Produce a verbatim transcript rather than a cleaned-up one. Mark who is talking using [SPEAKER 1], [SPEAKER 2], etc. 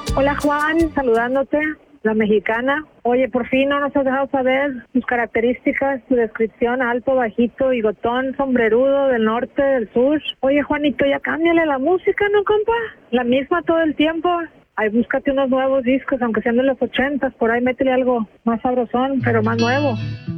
[SPEAKER 1] Hola Juan, saludándote, la mexicana. Oye, por fin no nos has dejado saber tus características, tu descripción, alto, bajito, bigotón, sombrerudo, del norte, del sur. Oye Juanito, ya cámbiale la música, ¿no, compa? La misma todo el tiempo. Ay, búscate unos nuevos discos, aunque sean de los ochentas, por ahí métele algo más sabrosón, pero más nuevo.